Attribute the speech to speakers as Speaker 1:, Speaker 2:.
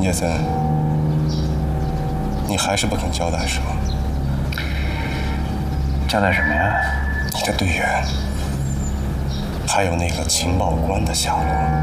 Speaker 1: 叶森，你还是不肯交代是吗？
Speaker 2: 交代什么呀？
Speaker 1: 你的队员，还有那个情报官的下落。